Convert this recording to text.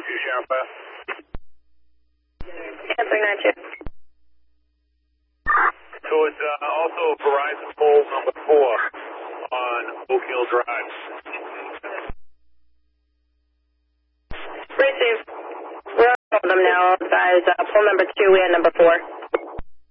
392 Sharon Pass. Yeah, 392. So it's also Verizon pole number 4 on Oak Hill Drive. Receive. We're on them now, guys. Pole number 2 and number 4.